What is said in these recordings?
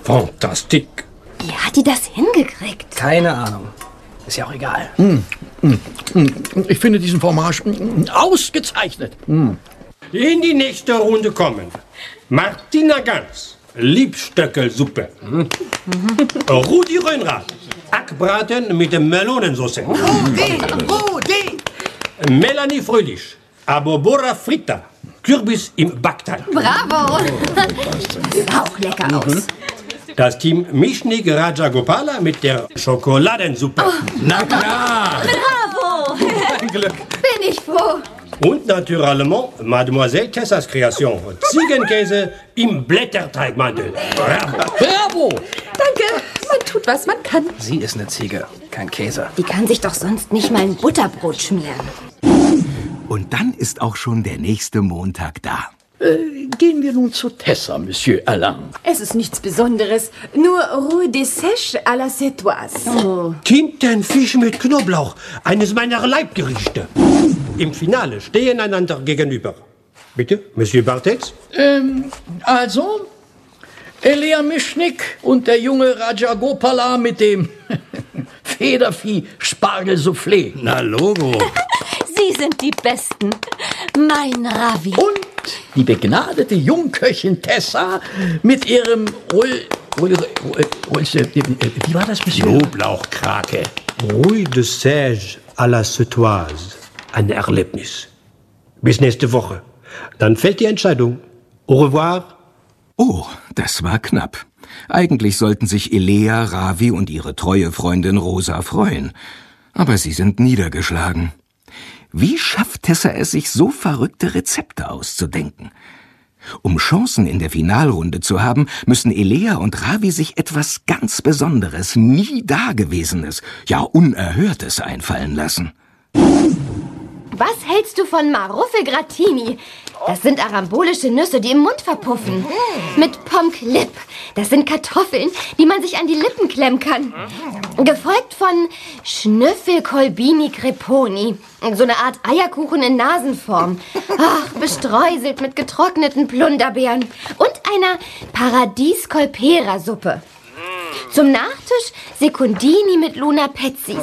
Fantastique. Wie hat die das hingekriegt? Keine Ahnung. Ist ja auch egal. Ich finde diesen Fromage ausgezeichnet. In die nächste Runde kommen Martina Gans, Liebstöckelsuppe. Rudi Röhnrad, Hackbraten mit Melonensauce. Rudi! Melanie Fröhlich, Abobora Fritta, Kürbis im Backteig. Bravo! Das sah auch lecker aus. Das Team Mischnik Rajagopala mit der Schokoladensuppe. Na klar. Bravo! Bin ich froh. Und naturellement Mademoiselle Tessas Kreation, Ziegenkäse im Blätterteigmantel. Bravo. Danke, man tut, was man kann. Sie ist eine Ziege, kein Käse. Die kann sich doch sonst nicht mal ein Butterbrot schmieren. Und dann ist auch schon der nächste Montag da. Gehen wir nun zu Tessa, Monsieur Alain. Es ist nichts Besonderes, nur Roux de Sèche à la Sétoise. Tintenfisch mit Knoblauch, eines meiner Leibgerichte. Im Finale stehen einander gegenüber. Bitte, Monsieur Bartels? Also, Elia Mischnik und der junge Rajagopala mit dem Federvieh-Spargel-Soufflé. Na, Logo. Sie sind die Besten. Mein Ravi. Und die begnadete Jungköchin Tessa mit ihrem wie war das, Monsieur? Knoblauchkrake. Rouille de Sège à la Sétoise. Ein Erlebnis. Bis nächste Woche. Dann fällt die Entscheidung. Au revoir. Oh, das war knapp. Eigentlich sollten sich Elea, Ravi und ihre treue Freundin Rosa freuen. Aber sie sind niedergeschlagen. Wie schafft Tessa es, sich so verrückte Rezepte auszudenken? Um Chancen in der Finalrunde zu haben, müssen Elea und Ravi sich etwas ganz Besonderes, nie Dagewesenes, ja Unerhörtes einfallen lassen. Was hältst du von Maruffelgratini? Das sind arambolische Nüsse, die im Mund verpuffen. Mit Pommes Clip. Das sind Kartoffeln, die man sich an die Lippen klemmen kann. Gefolgt von Schnüffelkolbini Creponi. So eine Art Eierkuchen in Nasenform. Ach, bestreuselt mit getrockneten Plunderbeeren. Und einer Paradies-Colpera-Suppe. Zum Nachtisch Secundini mit Luna Pezzis.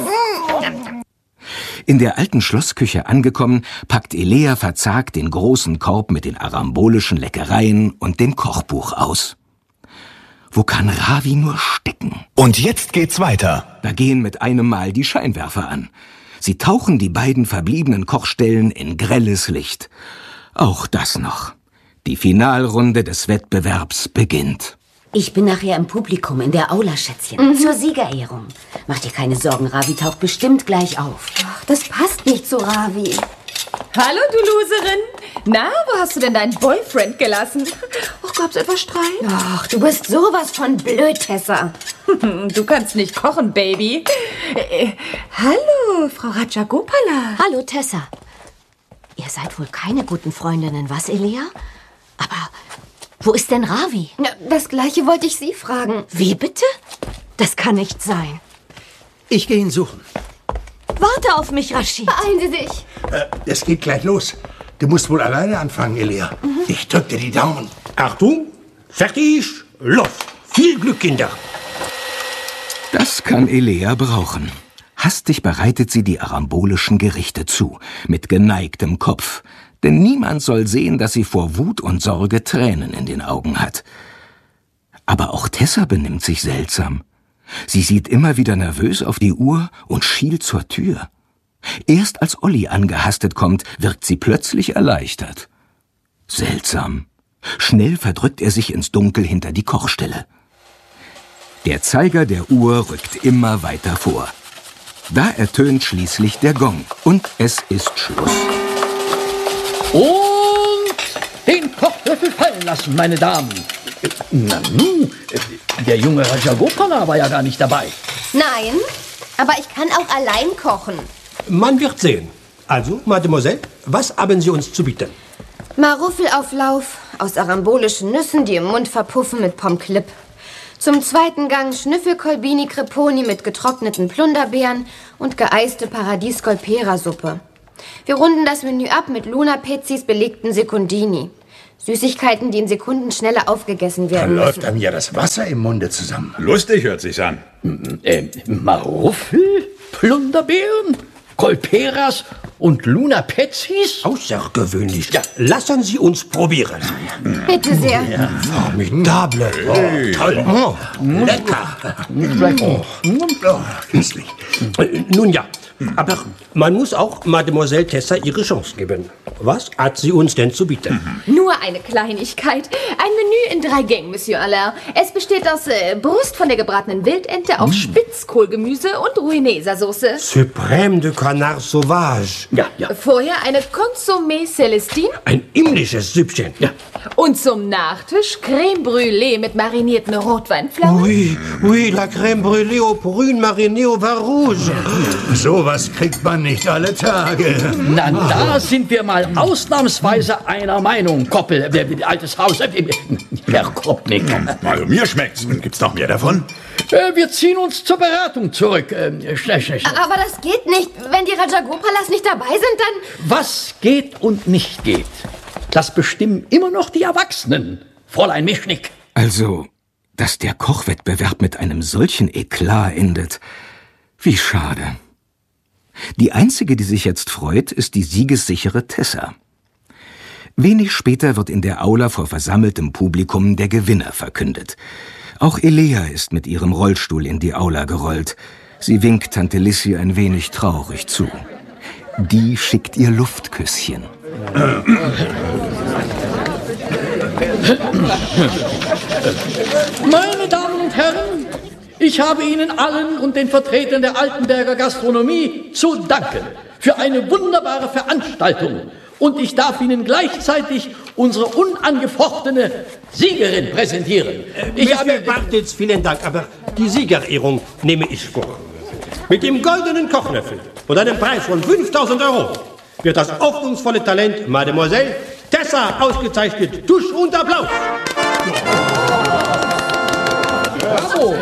In der alten Schlossküche angekommen, packt Elea verzagt den großen Korb mit den arambolischen Leckereien und dem Kochbuch aus. Wo kann Ravi nur stecken? Und jetzt geht's weiter. Da gehen mit einem Mal die Scheinwerfer an. Sie tauchen die beiden verbliebenen Kochstellen in grelles Licht. Auch das noch. Die Finalrunde des Wettbewerbs beginnt. Ich bin nachher im Publikum in der Aula, Schätzchen. Zur Siegerehrung. Mach dir keine Sorgen, Ravi taucht bestimmt gleich auf. Ach, das passt nicht zu Ravi. Hallo, du Loserin. Na, wo hast du denn deinen Boyfriend gelassen? Och, gab's etwas Streit? Ach, du bist sowas von blöd, Tessa. Du kannst nicht kochen, Baby. Hallo, Frau Rajagopala. Hallo, Tessa. Ihr seid wohl keine guten Freundinnen, was, Elea? Aber wo ist denn Ravi? Ja, das Gleiche wollte ich Sie fragen. Wie bitte? Das kann nicht sein. Ich gehe ihn suchen. Warte auf mich, Rashid. Beeilen Sie sich. Es geht gleich los. Du musst wohl alleine anfangen, Elea. Ich drück dir die Daumen. Achtung, fertig, los. Viel Glück, Kinder. Das kann Elea brauchen. Hastig bereitet sie die arambolischen Gerichte zu, mit geneigtem Kopf. Denn niemand soll sehen, dass sie vor Wut und Sorge Tränen in den Augen hat. Aber auch Tessa benimmt sich seltsam. Sie sieht immer wieder nervös auf die Uhr und schielt zur Tür. Erst als Olli angehastet kommt, wirkt sie plötzlich erleichtert. Seltsam. Schnell verdrückt er sich ins Dunkel hinter die Kochstelle. Der Zeiger der Uhr rückt immer weiter vor. Da ertönt schließlich der Gong und es ist Schluss. Und den Kochlöffel fallen lassen, meine Damen. Nanu, der junge Rajagopala war ja gar nicht dabei. Nein, aber ich kann auch allein kochen. Man wird sehen. Also, Mademoiselle, was haben Sie uns zu bieten? Maruffelauflauf aus arambolischen Nüssen, die im Mund verpuffen mit Pommes Clip. Zum zweiten Gang Schnüffelkolbini Creponi mit getrockneten Plunderbeeren und geeiste Paradies-Colpera-Suppe. Wir runden das Menü ab mit Luna Pezzis belegten Secundini. Süßigkeiten, die in Sekundenschnelle aufgegessen Da werden läuft müssen. einem ja das Wasser im Munde zusammen. Lustig hört sich's an. Maruffel, Plunderbeeren, Kolperas und Lunapezis? Außergewöhnlich. Ja, lassen Sie uns probieren. Bitte sehr. Formidable. Toll. Lecker. Oh, köstlich. Nun ja, aber man muss auch Mademoiselle Tessa ihre Chance geben. Was hat sie uns denn zu bieten? Nur eine Kleinigkeit. Ein Menü in 3 Gängen, Monsieur Alain. Es besteht aus Brust von der gebratenen Wildente auf Spitzkohlgemüse und Rouenesa-Soße. Suprême de Canard Sauvage. Ja. Vorher eine Consommé Célestine. Ein indisches Süppchen. Ja. Und zum Nachtisch Crème Brûlée mit marinierten Rotweinpflaumen. Oui, la crème brûlée au brune marinée au vin rouge. Sowas kriegt man nicht alle Tage. Na, da sind wir mal ausnahmsweise einer Meinung, Koppel, altes Haus, Herr Kopnik. Also mir schmeckt's. Gibt's noch mehr davon? Wir ziehen uns zur Beratung zurück. Schnell. Aber das geht nicht. Wenn die Rajagopalas nicht dabei sind, dann... Was geht und nicht geht, das bestimmen immer noch die Erwachsenen, Fräulein Mischnick. Also, dass der Kochwettbewerb mit einem solchen Eklat endet. Wie schade. Die einzige, die sich jetzt freut, ist die siegessichere Tessa. Wenig später wird in der Aula vor versammeltem Publikum der Gewinner verkündet. Auch Elea ist mit ihrem Rollstuhl in die Aula gerollt. Sie winkt Tante Lissy ein wenig traurig zu. Die schickt ihr Luftküsschen. Meine Damen und Herren, ich habe Ihnen allen und den Vertretern der Altenberger Gastronomie zu danken für eine wunderbare Veranstaltung. Und ich darf Ihnen gleichzeitig unsere unangefochtene Siegerin präsentieren. Monsieur Bartels, vielen Dank, aber die Siegerehrung nehme ich vor. Mit dem goldenen Kochlöffel und einem Preis von 5.000 € wird das hoffnungsvolle Talent Mademoiselle Tessa ausgezeichnet. Tusch und Applaus. Bravo.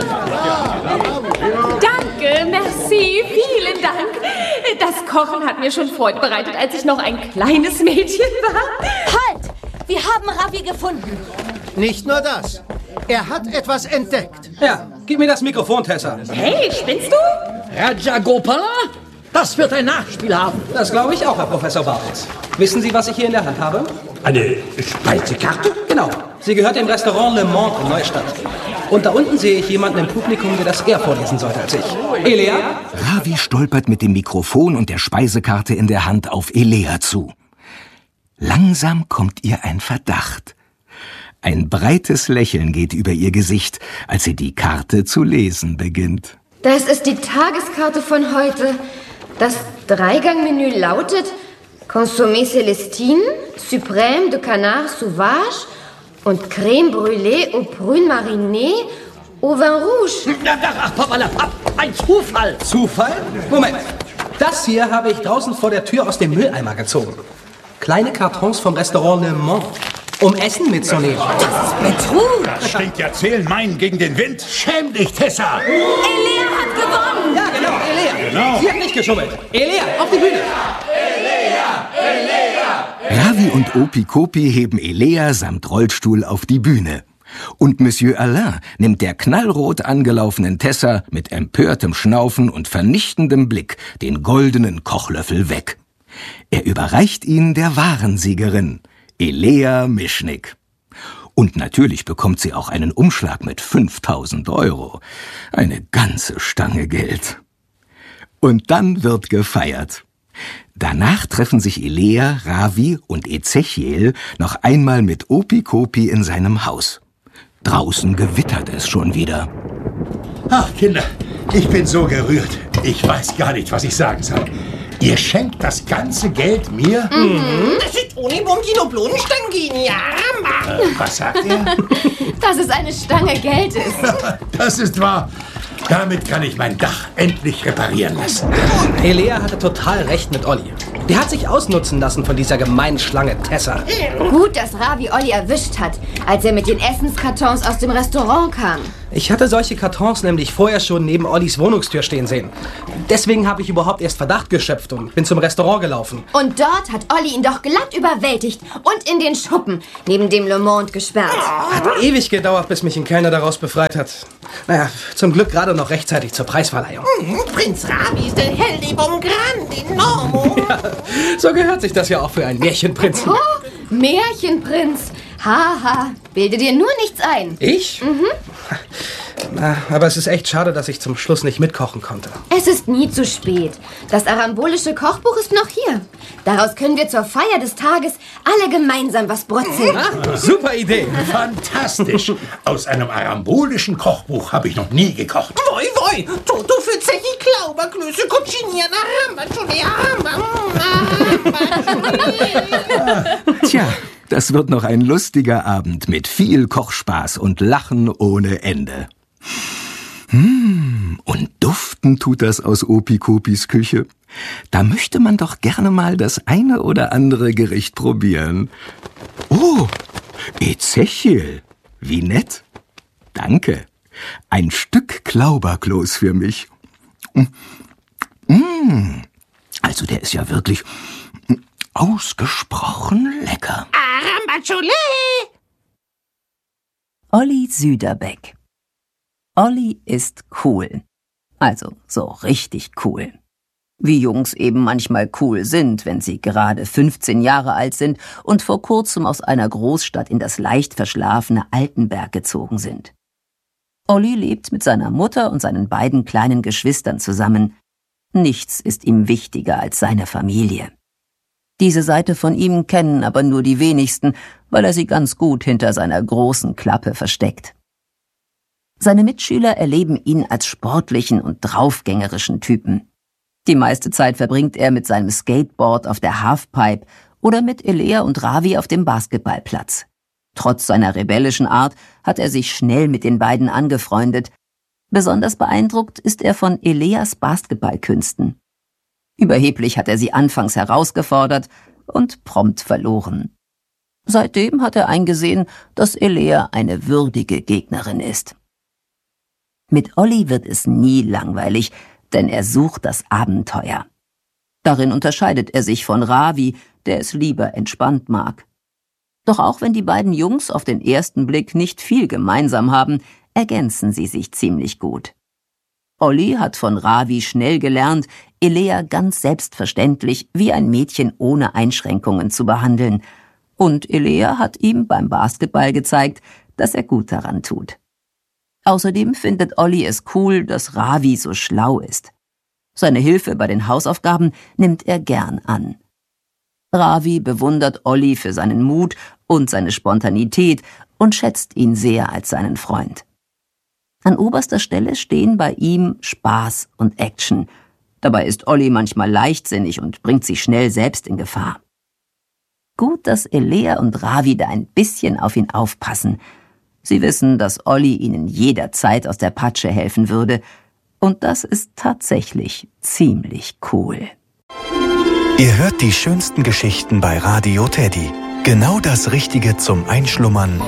Danke, merci, vielen Dank. Das Kochen hat mir schon Freude bereitet, als ich noch ein kleines Mädchen war. Halt! Wir haben Ravi gefunden. Nicht nur das. Er hat etwas entdeckt. Ja, gib mir das Mikrofon, Tessa. Hey, spinnst du? Rajagopala? Das wird ein Nachspiel haben. Das glaube ich auch, Herr Professor Bartels. Wissen Sie, was ich hier in der Hand habe? Eine Speisekarte? Genau. Sie gehört dem Restaurant Le Monde in Neustadt. Und da unten sehe ich jemanden im Publikum, der das eher vorlesen sollte als ich. Elea? Ravi stolpert mit dem Mikrofon und der Speisekarte in der Hand auf Elea zu. Langsam kommt ihr ein Verdacht. Ein breites Lächeln geht über ihr Gesicht, als sie die Karte zu lesen beginnt. Das ist die Tageskarte von heute. Das 3-Gang-Menü lautet Consommé Célestine, Suprême de Canard Sauvage und Crème Brûlée au Prune Marinée au Vin Rouge. Ach, Papalapap, ein Zufall. Zufall? Moment. Das hier habe ich draußen vor der Tür aus dem Mülleimer gezogen. Kleine Kartons vom Restaurant Le Monde, um Essen mitzunehmen. Betrug! Das stinkt ja Zählenmeinen gegen den Wind. Schäm dich, Tessa! Elea hat gewonnen! Ja, genau, Elea. Genau. Sie hat nicht geschummelt. Elea, auf die Bühne. Ravi und Opikopi heben Elea samt Rollstuhl auf die Bühne. Und Monsieur Alain nimmt der knallrot angelaufenen Tessa mit empörtem Schnaufen und vernichtendem Blick den goldenen Kochlöffel weg. Er überreicht ihn der wahren Siegerin, Elea Mischnick. Und natürlich bekommt sie auch einen Umschlag mit 5.000 €. Eine ganze Stange Geld. Und dann wird gefeiert. Danach treffen sich Elea, Ravi und Ezechiel noch einmal mit Opikopi in seinem Haus. Draußen gewittert es schon wieder. Ach, Kinder, ich bin so gerührt. Ich weiß gar nicht, was ich sagen soll. Ihr schenkt das ganze Geld mir? Das ist ohne Bombino Blonenstangini, ja. Was sagt ihr? Dass es eine Stange Geld ist. Das ist wahr. Damit kann ich mein Dach endlich reparieren lassen. Elea hatte total recht mit Olli. Der hat sich ausnutzen lassen von dieser gemeinen Schlange Tessa. Gut, dass Ravi Olli erwischt hat, als er mit den Essenskartons aus dem Restaurant kam. Ich hatte solche Kartons nämlich vorher schon neben Ollis Wohnungstür stehen sehen. Deswegen habe ich überhaupt erst Verdacht geschöpft und bin zum Restaurant gelaufen. Und dort hat Olli ihn doch glatt überwältigt und in den Schuppen neben dem Le Monde gesperrt. Hat ewig gedauert, bis mich ein Kellner daraus befreit hat. Naja, zum Glück gerade noch rechtzeitig zur Preisverleihung. Prinz Ravi ist der Held vom Grande Normo. Ja, so gehört sich das ja auch für einen Märchenprinzen. Oh, Märchenprinz. Haha, bilde dir nur nichts ein. Ich? Na, aber es ist echt schade, dass ich zum Schluss nicht mitkochen konnte. Es ist nie zu spät. Das arambolische Kochbuch ist noch hier. Daraus können wir zur Feier des Tages alle gemeinsam was brutzeln. Super Idee. Fantastisch. Aus einem arambolischen Kochbuch habe ich noch nie gekocht. Voi, voi, tutto für Zechi Klauberklöße, Cuciniana, Tja, das wird noch ein lustiger Abend mit viel Kochspaß und Lachen ohne Ende. Und duften tut das aus Opikopis Küche. Da möchte man doch gerne mal das eine oder andere Gericht probieren. Oh, Ezechiel, wie nett. Danke. Ein Stück Klauberkloß für mich. Also der ist ja wirklich ausgesprochen lecker. Arambachole! Olli Süderbeck. Olli ist cool. Also so richtig cool. Wie Jungs eben manchmal cool sind, wenn sie gerade 15 Jahre alt sind und vor kurzem aus einer Großstadt in das leicht verschlafene Altenberg gezogen sind. Olli lebt mit seiner Mutter und seinen beiden kleinen Geschwistern zusammen. Nichts ist ihm wichtiger als seine Familie. Diese Seite von ihm kennen aber nur die wenigsten, weil er sie ganz gut hinter seiner großen Klappe versteckt. Seine Mitschüler erleben ihn als sportlichen und draufgängerischen Typen. Die meiste Zeit verbringt er mit seinem Skateboard auf der Halfpipe oder mit Elea und Ravi auf dem Basketballplatz. Trotz seiner rebellischen Art hat er sich schnell mit den beiden angefreundet. Besonders beeindruckt ist er von Eleas Basketballkünsten. Überheblich hat er sie anfangs herausgefordert und prompt verloren. Seitdem hat er eingesehen, dass Elea eine würdige Gegnerin ist. Mit Olli wird es nie langweilig, denn er sucht das Abenteuer. Darin unterscheidet er sich von Ravi, der es lieber entspannt mag. Doch auch wenn die beiden Jungs auf den ersten Blick nicht viel gemeinsam haben, ergänzen sie sich ziemlich gut. Olli hat von Ravi schnell gelernt, Elea ganz selbstverständlich wie ein Mädchen ohne Einschränkungen zu behandeln. Und Elea hat ihm beim Basketball gezeigt, dass er gut daran tut. Außerdem findet Olli es cool, dass Ravi so schlau ist. Seine Hilfe bei den Hausaufgaben nimmt er gern an. Ravi bewundert Olli für seinen Mut und seine Spontanität und schätzt ihn sehr als seinen Freund. An oberster Stelle stehen bei ihm Spaß und Action. Dabei ist Olli manchmal leichtsinnig und bringt sich schnell selbst in Gefahr. Gut, dass Elea und Ravi da ein bisschen auf ihn aufpassen. Sie wissen, dass Olli ihnen jederzeit aus der Patsche helfen würde. Und das ist tatsächlich ziemlich cool. Ihr hört die schönsten Geschichten bei Radio Teddy. Genau das Richtige zum Einschlummern